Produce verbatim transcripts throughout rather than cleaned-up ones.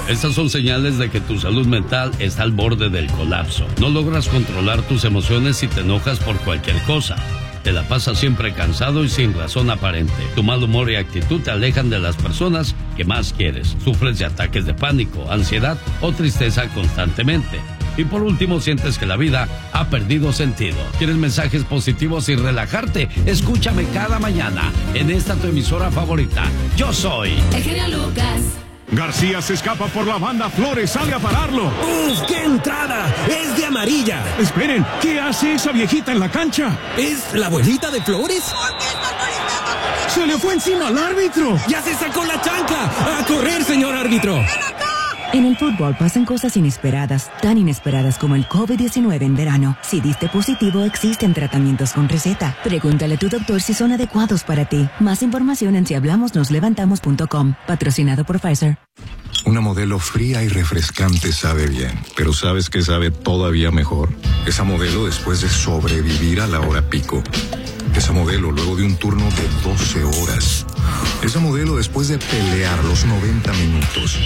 Estas son señales de que tu salud mental está al borde del colapso. No logras controlar tus emociones y te enojas por cualquier cosa. Te la pasas siempre cansado y sin razón aparente. Tu mal humor y actitud te alejan de las personas que más quieres. Sufres de ataques de pánico, ansiedad o tristeza constantemente. Y por último, sientes que la vida ha perdido sentido. ¿Quieres mensajes positivos y relajarte? Escúchame cada mañana en esta tu emisora favorita. Yo soy el genio Lucas. García se escapa por la banda, Flores sale a pararlo. ¡Uf, qué entrada! ¡Es de amarilla! Esperen, ¿qué hace esa viejita en la cancha? ¿Es la abuelita de Flores? ¡Se le fue encima al árbitro! ¡Ya se sacó la chancla! ¡A correr, señor árbitro! En el fútbol pasan cosas inesperadas, tan inesperadas como el COVID diecinueve en verano. Si diste positivo, existen tratamientos con receta. Pregúntale a tu doctor si son adecuados para ti. Más información en si hablamos nos levantamos punto com. Patrocinado por Pfizer. Una Modelo fría y refrescante sabe bien, pero ¿sabes qué sabe todavía mejor? Esa Modelo después de sobrevivir a la hora pico. Esa Modelo luego de un turno de doce horas. Esa Modelo después de pelear los noventa minutos.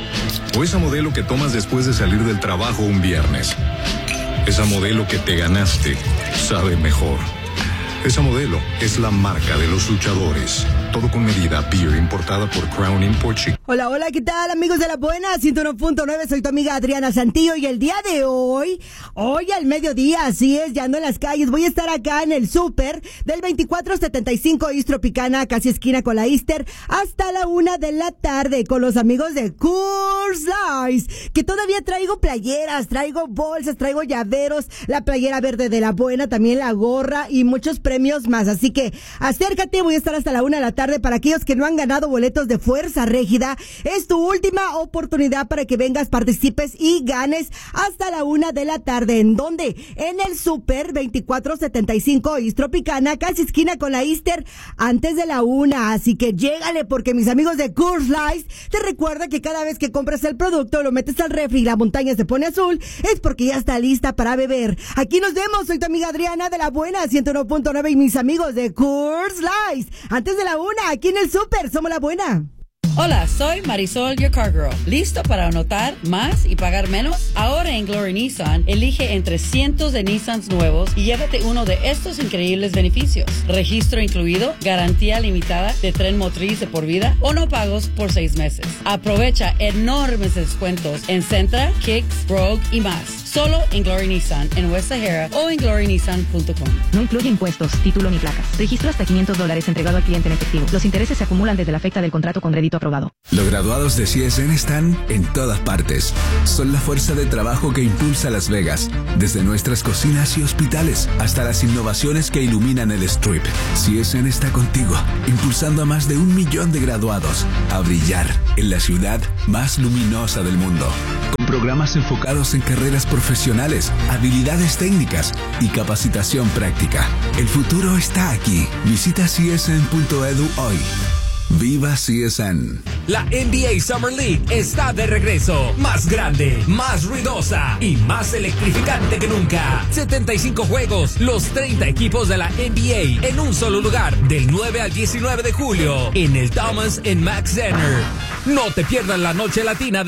O esa Modelo que tomas después de salir del trabajo un viernes. Esa Modelo que te ganaste sabe mejor. Esa Modelo es la marca de los luchadores. Todo con medida. Beer importada por Crown Import Chicago. Hola, hola, ¿qué tal, amigos de La Buena? ciento uno punto nueve, soy tu amiga Adriana Santillo y el día de hoy, hoy al mediodía, así es, ya ando en las calles, voy a estar acá en el súper del veinticuatro setenta y cinco East Tropicana, casi esquina con la Easter, hasta la una de la tarde con los amigos de Coors Light, que todavía traigo playeras, traigo bolsas, traigo llaveros, la playera verde de La Buena, también la gorra y muchos premios más, así que acércate, voy a estar hasta la una de la tarde. Para aquellos que no han ganado boletos de Fuerza Régida, es tu última oportunidad para que vengas, participes y ganes hasta la una de la tarde. ¿En dónde? En el Super veinticuatro setenta y cinco East Tropicana, casi esquina con la Easter, antes de la una. Así que llégale, porque mis amigos de Coors Light te recuerda que cada vez que compras el producto, lo metes al refri y la montaña se pone azul, es porque ya está lista para beber. Aquí nos vemos, soy tu amiga Adriana de La Buena, ciento uno punto nueve, y mis amigos de Coors Light, antes de la una. Aquí en el súper, somos La Buena. Hola, soy Marisol, your car girl. ¿Listo para anotar más y pagar menos? Ahora en Glory Nissan, elige entre cientos de Nissans nuevos y llévate uno de estos increíbles beneficios. Registro incluido, garantía limitada de tren motriz de por vida o no pagos por seis meses. Aprovecha enormes descuentos en Sentra, Kicks, Rogue y más. Solo en Glory Nissan, en West Sahara o en glory nissan punto com. No incluye impuestos, título ni placas. Registro hasta quinientos dólares entregado al cliente en efectivo. Los intereses se acumulan desde la fecha del contrato con crédito aprobado. Los graduados de C S N están en todas partes. Son la fuerza de trabajo que impulsa Las Vegas. Desde nuestras cocinas y hospitales hasta las innovaciones que iluminan el Strip. C S N está contigo, impulsando a más de un millón de graduados a brillar en la ciudad más luminosa del mundo. Con programas enfocados en carreras profesionales, habilidades técnicas y capacitación práctica. El futuro está aquí. Visita c s n punto e d u hoy. ¡Viva C S N! La N B A Summer League está de regreso. Más grande, más ruidosa y más electrificante que nunca. setenta y cinco juegos, los treinta equipos de la N B A en un solo lugar. Del nueve al diecinueve de julio en el Thomas and Mack Center. No te pierdas la noche latina de